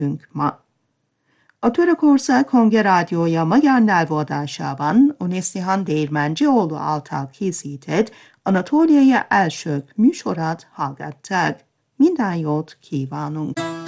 ma. A török ország hangja rádiója magyar nyelvadásában a Neslihan Değirmencioğlu által készített Anatóliai elsők műsorát hallgatták. Minden jót kívánunk!